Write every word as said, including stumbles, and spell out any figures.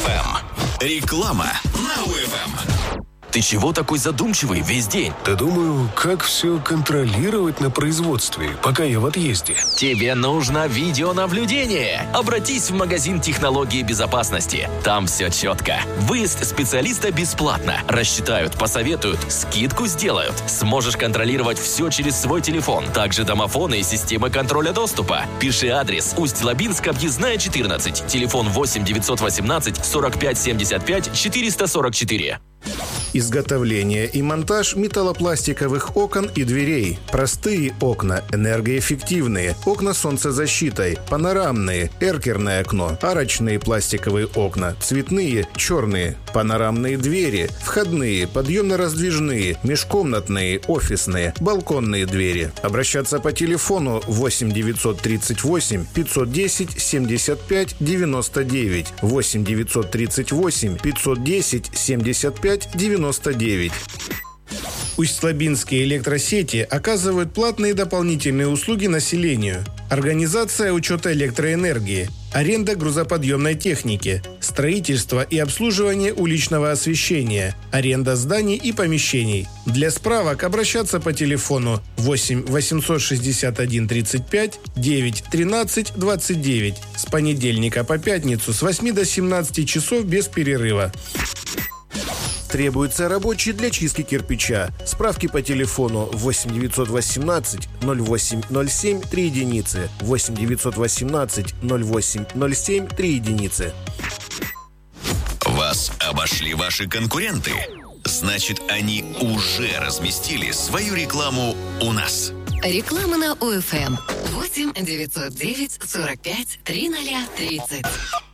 эф эм. Реклама на О эф эм. Ты чего такой задумчивый весь день? Да думаю, как все контролировать на производстве, пока я в отъезде. Тебе нужно видеонаблюдение. Обратись в магазин технологии безопасности. Там все четко. Выезд специалиста бесплатно. Рассчитают, посоветуют, скидку сделают. Сможешь контролировать все через свой телефон. Также домофоны и системы контроля доступа. Пиши адрес: Усть-Лабинск, объездная четырнадцать. Телефон восемь девятьсот восемнадцать сорок пять семьдесят пять четыреста сорок четыре. Изготовление и монтаж металлопластиковых окон и дверей. Простые окна, энергоэффективные, окна с солнцезащитой, панорамные, эркерное окно, арочные пластиковые окна, цветные, черные, панорамные двери, входные, подъемно-раздвижные, межкомнатные, офисные, балконные двери. Обращаться по телефону восемь девятьсот тридцать восемь пятьсот десять семьдесят пять девяносто девять, восемь девятьсот тридцать восемь пятьсот десять семьдесят пять девяносто девять. Усть-Лабинские электросети оказывают платные дополнительные услуги населению. Организация учета электроэнергии, аренда грузоподъемной техники, строительство и обслуживание уличного освещения, аренда зданий и помещений. Для справок обращаться по телефону восемь восемьсот шестьдесят один тридцать пять девять тринадцать двадцать девять с понедельника по пятницу с восьми до семнадцати часов без перерыва. Требуется рабочий для чистки кирпича. Справки по телефону восемь девятьсот восемнадцать ноль восемь ноль семь три единицы, восемь девятьсот восемнадцать ноль восемь ноль семь три единицы. Вас обошли ваши конкуренты? Значит, они уже разместили свою рекламу у нас. Реклама на О эф эм. восемь девятьсот девять сорок пять тридцать тридцать.